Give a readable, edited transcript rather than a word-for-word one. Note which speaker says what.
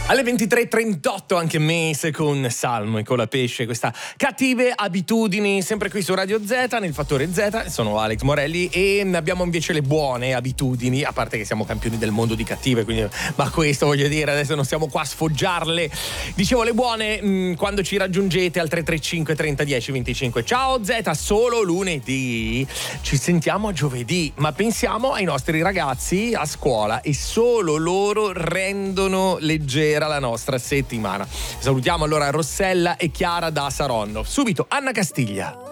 Speaker 1: Alle 23:38 anche Mace con Salmo e con la pesce, questa cattive abitudini, sempre qui su Radio Z, nel Fattore Z. Sono Alex Morelli e abbiamo invece le buone abitudini, a parte che siamo campioni del mondo di cattive, quindi, ma questo voglio dire, adesso non stiamo qua a sfoggiarle. Dicevo le buone, quando ci raggiungete al 335 30 10 25. Ciao Z, solo lunedì, ci sentiamo a giovedì, ma pensiamo ai nostri ragazzi a scuola e solo loro rendono leggera la nostra settimana. Salutiamo allora Rossella e Chiara da Saronno. Subito Anna Castiglia.